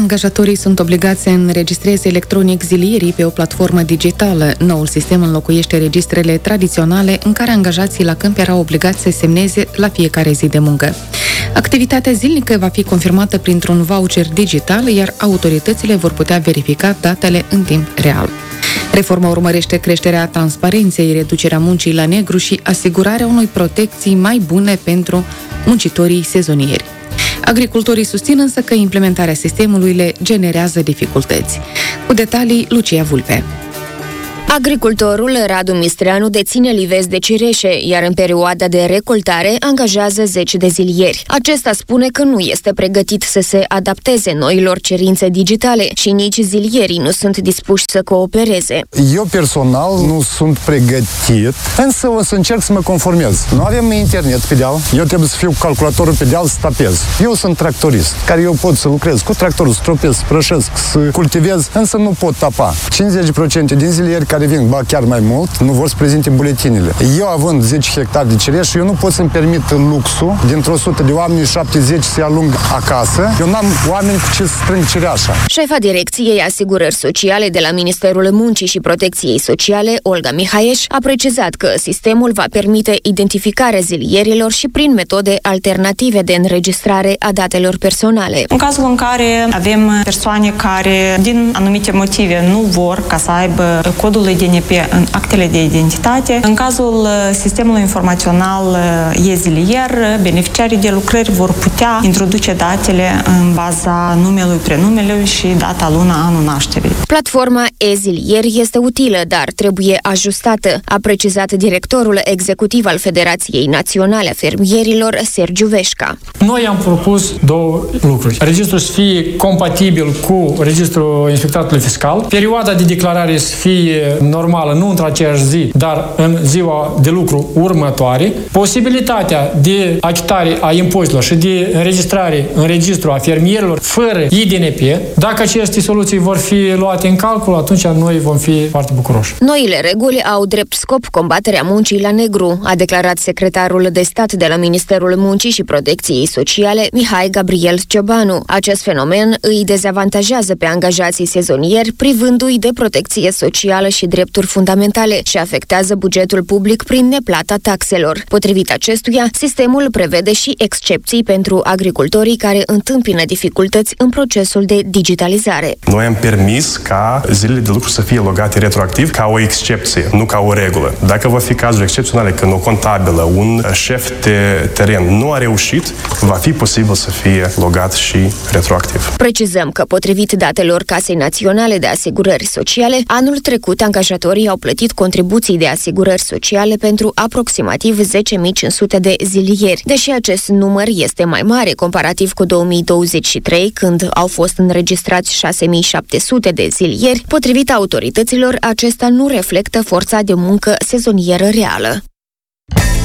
Angajatorii sunt obligați să înregistreze electronic zilierii pe o platformă digitală. Noul sistem înlocuiește registrele tradiționale în care angajații la câmp erau obligați să semneze la fiecare zi de muncă. Activitatea zilnică va fi confirmată printr-un voucher digital, iar autoritățile vor putea verifica datele în timp real. Reforma urmărește creșterea transparenței, reducerea muncii la negru și asigurarea unei protecții mai bune pentru muncitorii sezonieri. Agricultorii susțin însă că implementarea sistemului le generează dificultăți. Cu detalii, Lucia Vulpe. Agricultorul Radu Mistreanu deține livezi de cireșe, iar în perioada de recoltare angajează 10 de zilieri. Acesta spune că nu este pregătit să se adapteze noilor cerințe digitale și nici zilierii nu sunt dispuși să coopereze. Eu personal nu sunt pregătit, însă o să încerc să mă conformez. Nu avem internet pe deal, eu trebuie să fiu cu calculatorul pe deal să tapez. Eu sunt tractorist, care eu pot să lucrez cu tractorul, să tropez, să prășesc, să cultivez, însă nu pot tapa. 50% din zilieri care vin, ba chiar mai mult, nu vor să prezinte buletinile. Eu având 10 hectare de cireș, eu nu pot să-mi permit luxul, dintr-o 100 de oameni, 70 să-i alung acasă. Eu n-am oameni cu ce să strâng cireașa. Șefa Direcției Asigurări Sociale de la Ministerul Muncii și Protecției Sociale, Olga Mihaieș, a precizat că sistemul va permite identificarea zilierilor și prin metode alternative de înregistrare a datelor personale. În cazul în care avem persoane care, din anumite motive, nu vor ca să aibă codul DNP în actele de identitate. În cazul sistemului informațional e-zilier, beneficiarii de lucrări vor putea introduce datele în baza numelui, prenumelui și data, luna, anul nașterii. Platforma e-zilier este utilă, dar trebuie ajustată, a precizat directorul executiv al Federației Naționale a Fermierilor, Sergiu Veșca. Noi am propus două lucruri. Registrul să fie compatibil cu registrul inspectoratului fiscal, perioada de declarare să fie normală, nu într-aceeași zi, dar în ziua de lucru următoare, posibilitatea de achitare a impozitelor și de înregistrare în registru a fermierilor fără IDNP. Dacă aceste soluții vor fi luate în calcul, atunci noi vom fi foarte bucuroși. Noile reguli au drept scop combaterea muncii la negru, a declarat secretarul de stat de la Ministerul Muncii și Protecției Sociale, Mihai Gabriel Ciobanu. Acest fenomen îi dezavantajează pe angajații sezonieri, privându-i de protecție socială și drepturi fundamentale și afectează bugetul public prin neplata taxelor. Potrivit acestuia, sistemul prevede și excepții pentru agricultorii care întâmpină dificultăți în procesul de digitalizare. Noi am permis ca zilele de lucru să fie logate retroactiv ca o excepție, nu ca o regulă. Dacă va fi cazuri excepționale când o contabilă, un șef de teren nu a reușit, va fi posibil să fie logat și retroactiv. Precizăm că, potrivit datelor Casei Naționale de Asigurări Sociale, anul trecut angajatorii au plătit contribuții de asigurări sociale pentru aproximativ 10.500 de zilieri, deși acest număr este mai mare comparativ cu 2023, când au fost înregistrați 6.700 de zilieri. Potrivit autorităților, acesta nu reflectă forța de muncă sezonieră reală.